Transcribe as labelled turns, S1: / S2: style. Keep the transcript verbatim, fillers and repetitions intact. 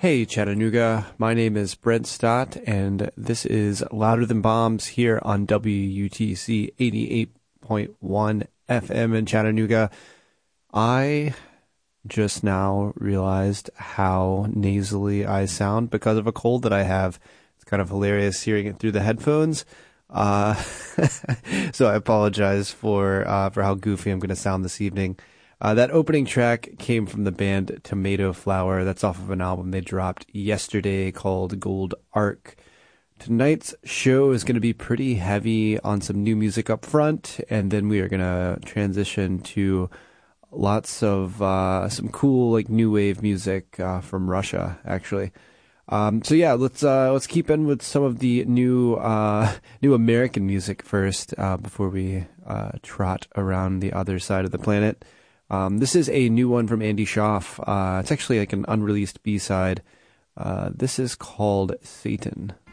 S1: Hey Chattanooga, my name is Brent Stott, and this is Louder Than Bombs here on W U T C eighty-eight point one F M in Chattanooga. I just now realized how nasally I sound because of a cold that I have. It's kind of hilarious hearing it through the headphones. Uh, so I apologize for uh, for how goofy I'm going to sound this evening. Uh, that opening track came from the band Tomato Flower. That's off of an album they dropped yesterday called Gold Arc. Tonight's show is going to be pretty heavy on some new music up front, and then we are going to transition to lots of uh, some cool like new wave music uh, from Russia, actually. Um, so yeah, let's uh, let's keep in with some of the new uh, new American music first uh, before we uh, trot around the other side of the planet. Um, this is a new one from Andy Schaaf. Uh, it's actually like an unreleased B-side. Uh, this is called Satan.